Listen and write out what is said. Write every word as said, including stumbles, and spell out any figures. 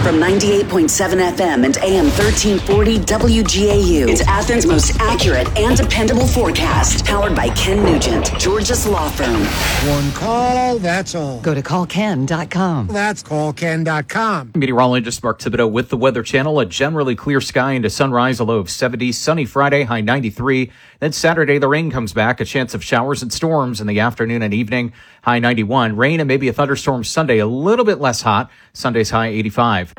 From ninety-eight point seven F M and A M thirteen forty W G A U. It's Athens' most accurate and dependable forecast. Powered by Ken Nugent, George's Law Firm. One call, that's all. Go to call ken dot com. That's call ken dot com. Meteorologist Mark Thibodeau with the Weather Channel. A generally clear sky into sunrise, a low of seventy. Sunny Friday, high ninety-three. Then Saturday, the rain comes back. A chance of showers and storms in the afternoon and evening, high ninety-one. Rain and maybe a thunderstorm Sunday, a little bit less hot. Sunday's high eighty-five.